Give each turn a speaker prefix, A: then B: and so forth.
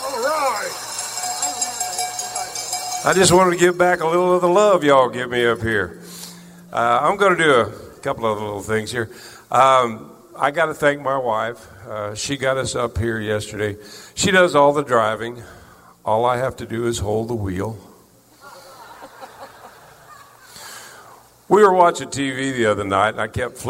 A: I just wanted to give back a little of the love y'all give me up here. I'm going to do a couple of little things here. I got to thank my wife. She got us up here yesterday. She does all the driving. All I have to do is hold the wheel. We were watching TV the other night, and I kept flipping